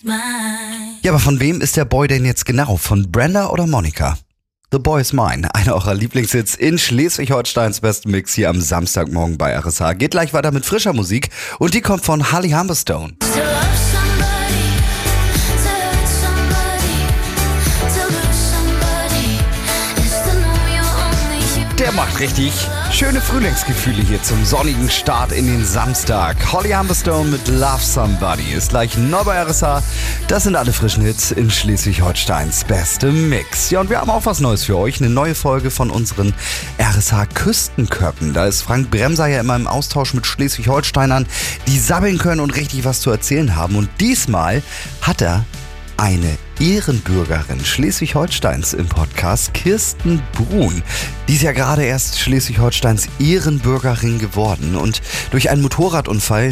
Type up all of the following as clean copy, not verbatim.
Ja, aber von wem ist der Boy denn jetzt genau? Von Brenda oder Monika? The Boy is Mine, einer eurer Lieblingshits in Schleswig-Holsteins besten Mix hier am Samstagmorgen bei RSH. Geht gleich weiter mit frischer Musik und die kommt von Holly Humberstone. Der macht richtig schöne Frühlingsgefühle hier zum sonnigen Start in den Samstag. Holly Humberstone mit Love Somebody ist gleich neu bei RSH. Das sind alle frischen Hits in Schleswig-Holsteins bestem Mix. Ja, und wir haben auch was Neues für euch. Eine neue Folge von unseren RSH-Küstenköppen. Da ist Frank Bremser ja immer im Austausch mit Schleswig-Holsteinern, die sabbeln können und richtig was zu erzählen haben. Und diesmal hat er eine Ehrenbürgerin Schleswig-Holsteins im Podcast, Kirsten Bruhn. Die ist ja gerade erst Schleswig-Holsteins Ehrenbürgerin geworden und durch einen Motorradunfall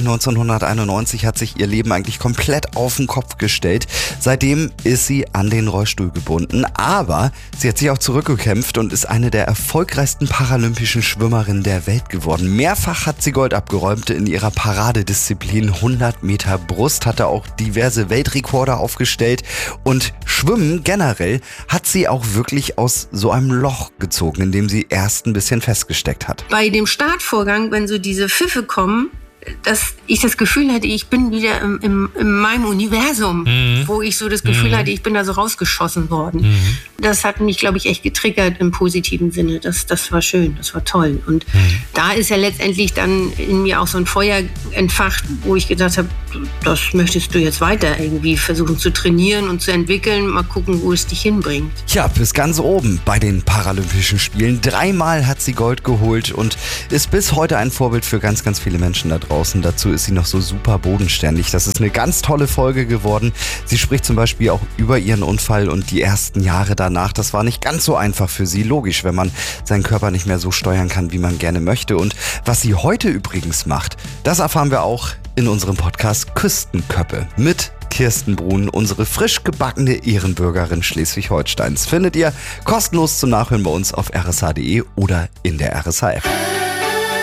1991 hat sich ihr Leben eigentlich komplett auf den Kopf gestellt. Seitdem ist sie an den Rollstuhl gebunden, aber sie hat sich auch zurückgekämpft und ist eine der erfolgreichsten paralympischen Schwimmerinnen der Welt geworden. Mehrfach hat sie Gold abgeräumt in ihrer Paradedisziplin 100 Meter Brust, hatte auch diverse Weltrekorde aufgestellt und Schwimmen generell hat sie auch wirklich aus so einem Loch gezogen, in dem sie erst ein bisschen festgesteckt hat. Bei dem Startvorgang, wenn so diese Pfiffe kommen, dass ich das Gefühl hatte, ich bin wieder in meinem Universum, wo ich so das Gefühl hatte, ich bin da so rausgeschossen worden. Das hat mich, glaube ich, echt getriggert im positiven Sinne. Das war schön, das war toll. Und da ist ja letztendlich dann in mir auch so ein Feuer entfacht, wo ich gedacht habe, das möchtest du jetzt weiter irgendwie versuchen zu trainieren und zu entwickeln. Mal gucken, wo es dich hinbringt. Ja, bis ganz oben bei den Paralympischen Spielen. 3-mal hat sie Gold geholt und ist bis heute ein Vorbild für ganz, ganz viele Menschen da draußen. Dazu ist sie noch so super bodenständig. Das ist eine ganz tolle Folge geworden. Sie spricht zum Beispiel auch über ihren Unfall und die ersten Jahre danach. Das war nicht ganz so einfach für sie. Logisch, wenn man seinen Körper nicht mehr so steuern kann, wie man gerne möchte. Und was sie heute übrigens macht, das erfahren wir auch in unserem Podcast Küstenköppe mit Kirsten Bruhn, unsere frisch gebackene Ehrenbürgerin Schleswig-Holsteins. Findet ihr kostenlos zum Nachhören bei uns auf rsh.de oder in der RSH-App.